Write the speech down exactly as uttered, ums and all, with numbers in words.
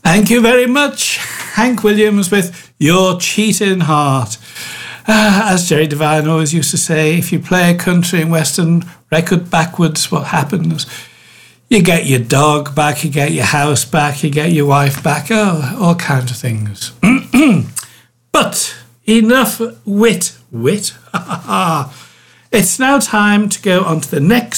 Thank you very much, Hank Williams with Your Cheating Heart. Uh, as Jerry Devine always used to say, if you play a country and western record backwards, what happens? You get your dog back, you get your house back, you get your wife back, oh, all kinds of things. But enough wit, wit. It's now time to go on to the next